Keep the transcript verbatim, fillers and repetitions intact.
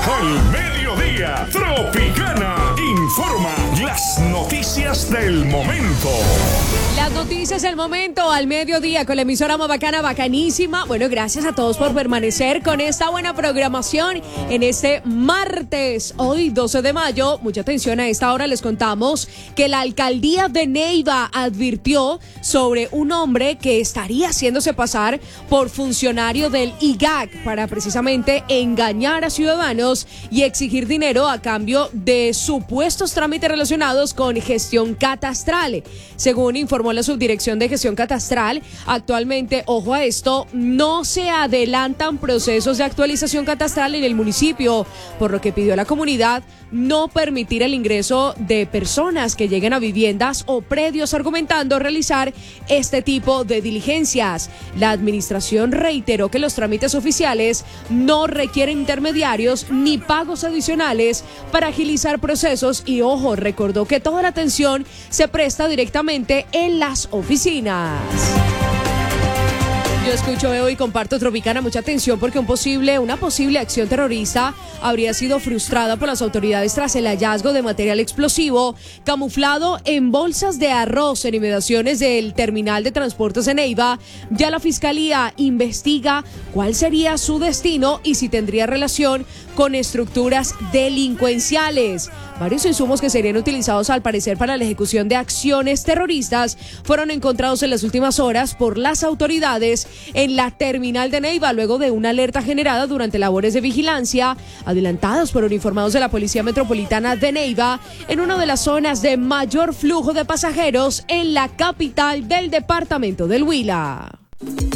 Al mediodía, Tropicana informa las noticias del momento. Las noticias del momento al mediodía con la emisora más bacana, bacanísima. Bueno, gracias a todos por permanecer con esta buena programación en este martes, hoy doce de mayo. Mucha atención, a esta hora les contamos que la alcaldía de Neiva advirtió sobre un hombre que estaría haciéndose pasar por funcionario del I G A C para precisamente engañar a ciudadanos y exigir dinero a cambio de supuestos trámites relacionados con gestión catastral. Según informó la Subdirección de Gestión Catastral, actualmente, ojo a esto, no se adelantan procesos de actualización catastral en el municipio, por lo que pidió a la comunidad no permitir el ingreso de personas que lleguen a viviendas o predios, argumentando realizar este tipo de diligencias. La administración reiteró que los trámites oficiales no requieren intermediarios ni pagos adicionales para agilizar procesos y, ojo, recordó que toda la atención se presta directamente en las oficinas. Yo escucho, veo y comparto Tropicana. Mucha atención, porque un posible, una posible acción terrorista habría sido frustrada por las autoridades tras el hallazgo de material explosivo camuflado en bolsas de arroz en inmediaciones del terminal de transportes de Neiva. Ya la fiscalía investiga cuál sería su destino y si tendría relación con estructuras delincuenciales. Varios insumos que serían utilizados al parecer para la ejecución de acciones terroristas fueron encontrados en las últimas horas por las autoridades en la terminal de Neiva, luego de una alerta generada durante labores de vigilancia adelantados por uniformados de la Policía Metropolitana de Neiva en una de las zonas de mayor flujo de pasajeros en la capital del departamento del Huila.